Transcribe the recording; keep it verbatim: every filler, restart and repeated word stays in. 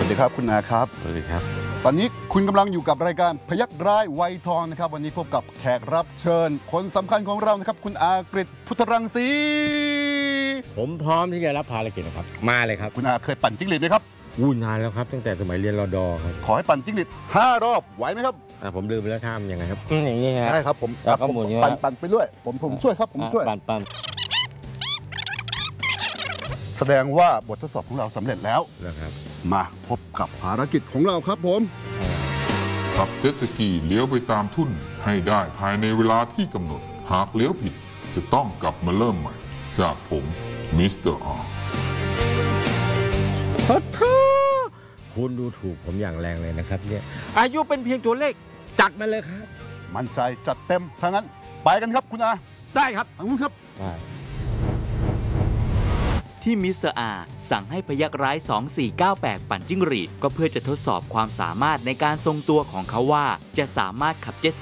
วัสดีครับคุณอาครับสวัสดีครับตอนนี้คุณกำลังอยู่กับรายการพยัคฆ์ร้ายวัยทองนะครับวันนี้พบกับแขกรับเชิญคนสำคัญของเรานะครับคุณอากฤษพุทธรังสีผมพร้อมที่จะรับภารกิจนะครับมาเลยครับคุณอาเคยปั่นจิ้งหรีดไหมครับอู้นานแล้วครับตั้งแต่สมัยเรียนรอดอครับขอให้ปั่นจิ้งหรีดห้ารอบไหวไหมครับผมลืมไปแล้วท่ามันยังไงครับอย่างนี้ใช่ครับผมแล้วก็หมุนปั่นปั่นไปเรื่อยผมผมช่วยครับผมช่วยปั่นปั่นแสดงว่าบททดสอบของเราสำเร็จแล้วนะครับมาพบกับภารกิจของเราครับผมขับเจ็ตสกีเลี้ยวไปตามทุ่นให้ได้ภายในเวลาที่กำหนดหากเลี้ยวผิดจะต้องกลับมาเริ่มใหม่จากผมมิสเตอร์อาร์ขอโทษคุณดูถูกผมอย่างแรงเลยนะครับเนี่ยอายุเป็นเพียงตัวเลขจัดมาเลยครับมั่นใจจัดเต็มถ้างั้นไปกันครับคุณอาได้ครับทางนู้นครับได้ที่มิสเตอร์อาสั่งให้พยัคฆ์ร้ายสองสี่เก้าแปดปั่นจิ้งหรีดก็เพื่อจะทดสอบความสามารถในการทรงตัวของเขาว่าจะสามารถขับเจ็ตส